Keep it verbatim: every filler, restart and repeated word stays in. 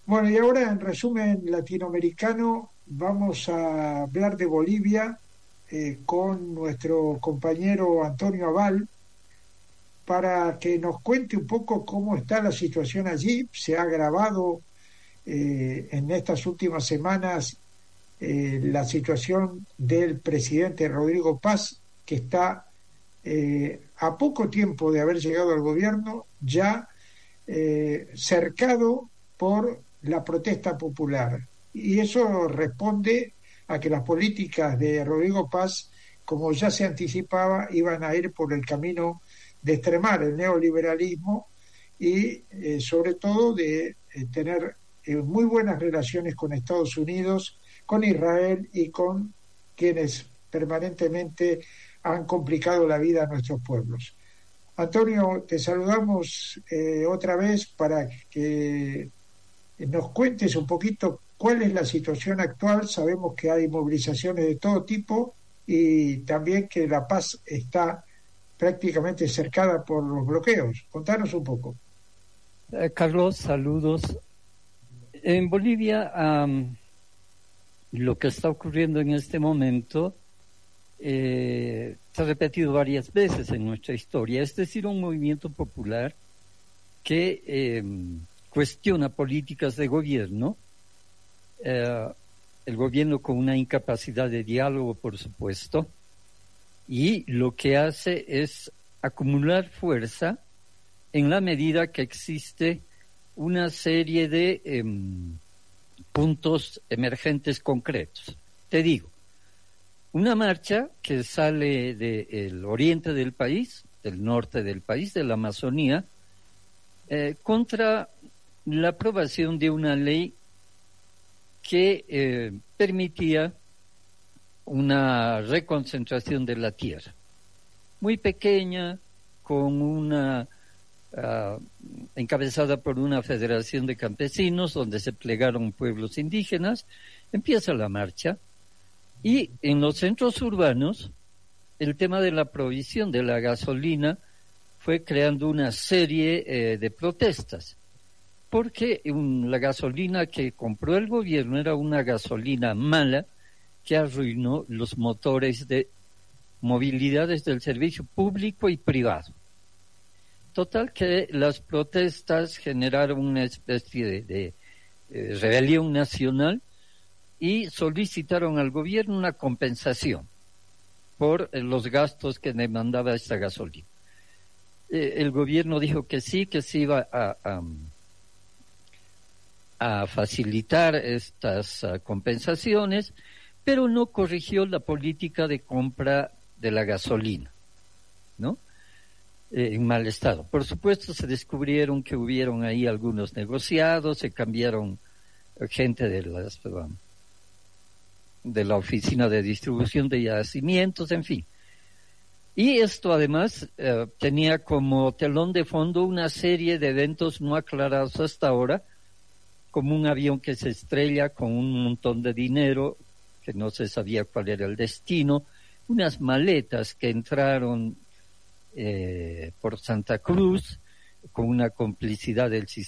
Bueno, y ahora en resumen latinoamericano vamos a hablar de Bolivia eh, con nuestro compañero Antonio Abal para que nos cuente un poco cómo está la situación allí. Se ha agravado eh, en estas últimas semanas eh, la situación del presidente Rodrigo Paz, que está eh, a poco tiempo de haber llegado al gobierno, ya eh, cercado por la protesta popular. Y eso responde a que las políticas de Rodrigo Paz, como ya se anticipaba, iban a ir por el camino de extremar el neoliberalismo y eh, sobre todo de eh, tener eh, muy buenas relaciones con Estados Unidos, con Israel y con quienes permanentemente han complicado la vida a nuestros pueblos. Antonio, te saludamos eh, otra vez para que nos cuentes un poquito cuál es la situación actual. Sabemos que hay movilizaciones de todo tipo y también que La Paz está prácticamente cercada por los bloqueos. Contanos un poco. Eh, Carlos, saludos. En Bolivia, um, lo que está ocurriendo en este momento eh, se ha repetido varias veces en nuestra historia, es decir, un movimiento popular que eh, cuestiona políticas de gobierno, eh, el gobierno con una incapacidad de diálogo, por supuesto, y lo que hace es acumular fuerza en la medida que existe una serie de eh, puntos emergentes concretos. Te digo, una marcha que sale del oriente del país, del norte del país, de la Amazonía, eh, contra la aprobación de una ley que eh, permitía una reconcentración de la tierra, muy pequeña, con una uh, encabezada por una federación de campesinos, donde se plegaron pueblos indígenas. Empieza la marcha, y en los centros urbanos, el tema de la provisión de la gasolina fue creando una serie eh, de protestas, porque un, la gasolina que compró el gobierno era una gasolina mala que arruinó los motores de movilidades del servicio público y privado. Total que las protestas generaron una especie de, de eh, rebelión nacional y solicitaron al gobierno una compensación por eh, los gastos que demandaba esta gasolina. Eh, el gobierno dijo que sí, que se iba a, a, a facilitar estas uh, compensaciones, pero no corrigió la política de compra de la gasolina, ¿no? Eh, en mal estado. Por supuesto, se descubrieron que hubieron ahí algunos negociados, se cambiaron gente de las de la oficina de distribución de yacimientos, en fin. Y esto además eh, tenía como telón de fondo una serie de eventos no aclarados hasta ahora, como un avión que se estrella con un montón de dinero que no se sabía cuál era el destino, unas maletas que entraron eh, por Santa Cruz con una complicidad del sistema